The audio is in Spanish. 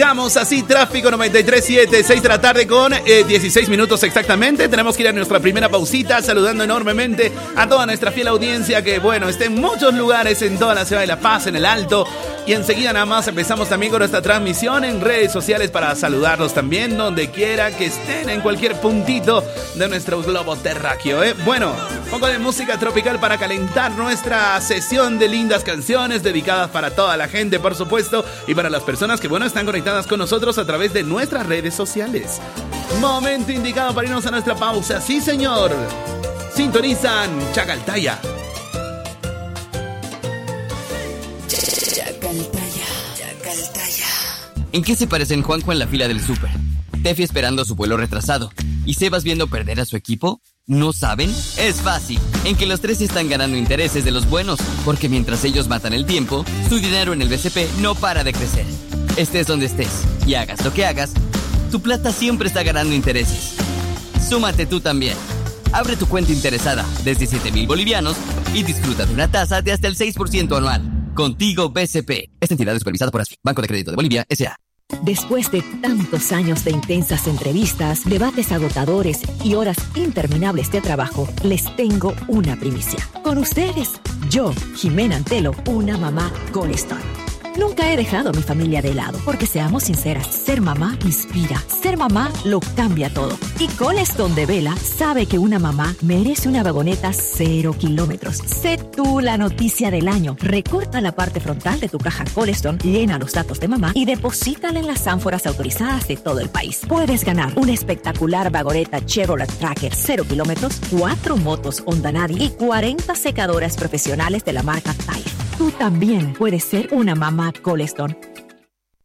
arrancamos así Tráfico 93.7, 6 de la tarde con 16 minutos exactamente. Tenemos que ir a nuestra primera pausita, saludando enormemente a toda nuestra fiel audiencia que, bueno, está en muchos lugares en toda la ciudad de La Paz, en el Alto. Y enseguida nada más empezamos también con nuestra transmisión en redes sociales para saludarlos también donde quiera que estén, en cualquier puntito de nuestro globo terráqueo, ¿eh? Bueno, un poco de música tropical para calentar nuestra sesión de lindas canciones dedicadas para toda la gente, por supuesto, y para las personas que, bueno, están conectadas con nosotros a través de nuestras redes sociales. Momento indicado para irnos a nuestra pausa. Sí, señor. Sintonizan Chacaltaya. ¿En qué se parecen Juanjo en la fila del súper, Tefi esperando su vuelo retrasado y Sebas viendo perder a su equipo? ¿No saben? Es fácil. En que los tres están ganando intereses de los buenos, porque mientras ellos matan el tiempo, su dinero en el BCP no para de crecer. Estés donde estés y hagas lo que hagas, tu plata siempre está ganando intereses. Súmate tú también. Abre tu cuenta interesada desde 7,000 bolivianos y disfruta de una tasa de hasta el 6% anual. Contigo BCP. Esta entidad es supervisada por ASFI, Banco de Crédito de Bolivia, S.A. Después de tantos años de intensas entrevistas, debates agotadores y horas interminables de trabajo, les tengo una primicia. Con ustedes, yo, Jimena Antelo, una mamá Goldstone. Nunca he dejado a mi familia de lado, porque seamos sinceras, ser mamá inspira, ser mamá lo cambia todo. Y Goldstone de Vela sabe que una mamá merece una vagoneta 0 kilómetros. Sé tú la noticia del año. Recorta la parte frontal de tu caja Goldstone, llena los datos de mamá y deposítala en las ánforas autorizadas de todo el país. Puedes ganar una espectacular vagoneta Chevrolet Tracker 0 kilómetros, 4 motos Honda Nadi y 40 secadoras profesionales de la marca Tire. Tú también puedes ser una mamá Goldstone.